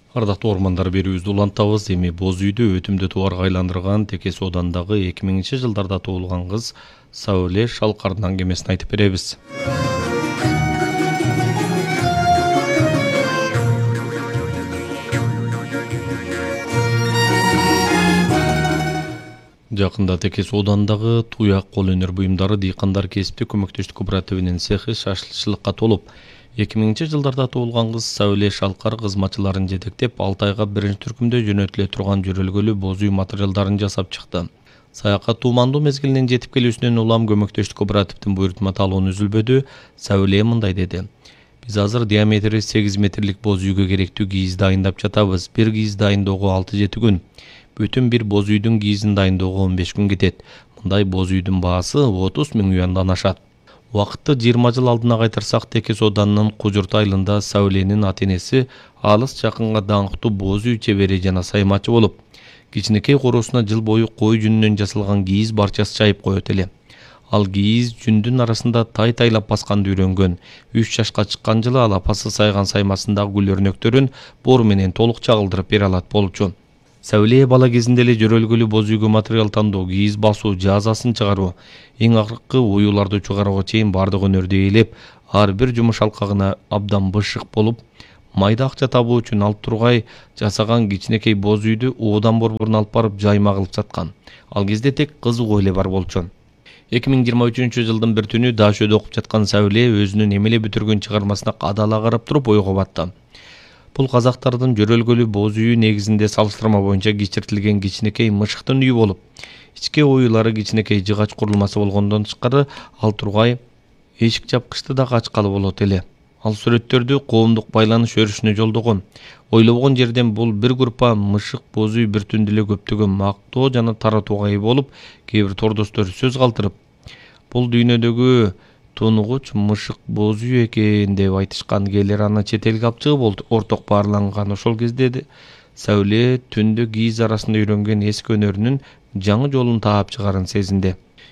Ардактуу ормандар берүүбүздү улантабыз. Эми Боз үйдү өтүмдү тубарга айландырган Текес оодандагы 2000-жылдарда туулган кыз Сауле Шалкардын аңгемесин айтып беребиз. Жакында Текес оодандагы Туяк кол өнөр буюмдары дыйкандар кесиптик көмөктөштүк кооперативинин цехи шашылчылыкка толуп, 2000-жылдарда туулган кыз Сауле Шалкар кызматчыларын жетектеп 6 айга биринчи түркүмдө жөнөтүлө турган жөрөлгөлүү боз үй материалдарын жасап чыкты. Саякат туумандуу мезгилинин жетип келүүсүнөн улам көмөктөштүк кооперативдин буйрутма талоonu үзүлбөдү. Сауле мындай деди: Биз азыр диаметри 8 метрлик боз үйгө керектүү кийиз дайындап жатабыз. Бир кийиз дайындоого 6-7 күн. Бүтүн бир боз үйдүн кийизин дайындоого 15 күн кетет. Мындай боз үйдүн баасы 30 000 юандан ашат. Убакытты 20 жыл алдына кайтарсак, Текес оодарынын Кужурт айылында Сауленин ата-энеси алыс жакынга даңктуу боз үй чебери жана саймачы болуп, кичинекей короосуна жыл бою кой жүнүнөн жасалган кийиз барчасы чайып коет эле. Ал кийиз жүндүн арасында тай-тайлап басканды үйрөнгөн. 3 жашка чыккан жылы ал апасы сайган саймасындагы гүл өрнөктөрүн бору менен толук чагылдырып бере алат болчу. Сауле бала кезинде эле жөрөлгөлүү боз үйгө материал тандоо, кийиз басуу, жазасын чыгаруу, эң акыркы уюларды чыгарууга чейин бардык өнөрдү ээлеп, ар бир жумуш алкагына абдан бышык болуп, майда акча табуу үчүн алып тургай жасаган кичинекей боз үйдү оодан борборуна алып барып жайма кылып саткан. Ал кезде тек кызыгуу эле бар болчу. 2023-жылдын бир түнү Дашөдө окуп жаткан Сауле өзүнүн эмеле бүтүргөн чыгармасына кадала карап туруп ойго батты. Бул казактардын жөрөлгөлүү боз үйү негизинде салыштырма боюнча кичиртилген кичинекей мышыктын үйү болуп, ички оюлары кичинекей жыгач курулмасы болгондон тышкары ал тургай эшик жапкычты да ачкалы болот эле. Ал сүрөттөрдү коомдук байланыш өрүшүнө жолдогон. Ойлобогон жерден бул бир группа мышык боз үй бир түндө эле көптөгөн мактоо жана таратууга ээ болуп, кээ бир тордоштор сөз калтырып, бул дүйнөдөгү тунугуч мышык боз үй экен деп айтышкан. Кээлер аны чет элге алып чыгып орток баарланган. Ошол кезде Сауле түндө кийиз арасында үйрөнгөн эски өнөрүнүн жаңы жолун таап чыгарын сезинди.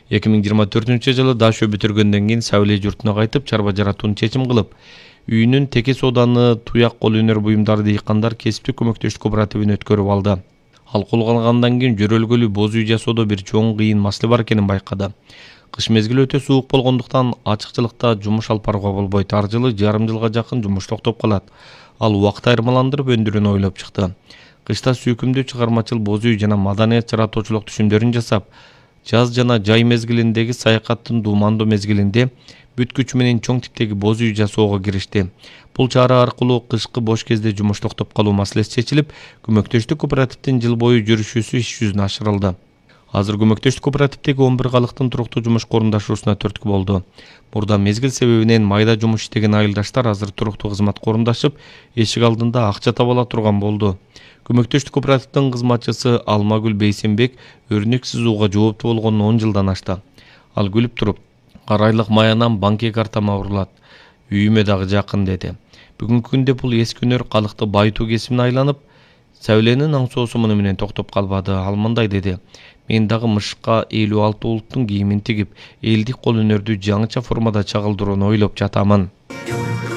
2024-жылы Дашө бүтүргөндөн кийин Сауле журтуна кайтып, чарба жаратууну чечим кылып, үйүнүн Текес ооданы Туяк кол өнөр буюмдары дыйкандар кесиптик көмөктөштүк кооперативине өткөрүп алды. Ал колго алгандан кийин жөрөлгөлүү боз үй жасоодо бир чоң кыйын маселе бар экенин байкады. Кыш мезгили өтө суук болгондуктан ачыкчылыкта жумуш алып барууга болбойт. Ар жылы жарым жылга жакын жумуш токтоп калат. Ал убакыт айырмаландырып өндүрүүнү ойлоп чыкты. Кышта сүйкүмдүү чыгармачыл боз үй жана маданият жаратуучулук түшүмдөрүн жасап, жаз жана жай мезгилиндеги саякаттын дуумандуу мезгилинде бүткүч менен чоң типтеги боз үй жасоого киришти. Бул чара аркылуу кышкы бош кезде жумуш токтоп калуу маселеси чечилип, көмөктөштүк кооперативдин жыл бою жүрүшүүсү иш жүзүнө ашырылды. Азыр көмөктөштүк кооперативдеги 11 калыктын туруктуу жумуш корундашуусуна түрткү болду. Мурда мезгил себебинен майда жумуш иштеген айылдаштар азыр туруктуу кызмат корундашып, эшик алдында акча таба ала турган болду. Көмөктөштүк кооперативдин кызматчысы Алмагүл Бейсенбек өрнөк сызууга жооптуу болгонуна 10 жылдан ашты. Ал күлүп туруп, ар айлык маянам банке картама урулат, үйүмө дагы жакын деди. Бүгүнкү күндө бул эски өнөр калыкты байытуу кесибине айланып, Сауленин аң соосу муну менен токтоп калбады. Ал мындай деди: Мен дагы мышыкка 56 улуттун кийимин тигип, элдик кол өнөрдү жаңыча формада чагылдырууну ойлоп жатамын.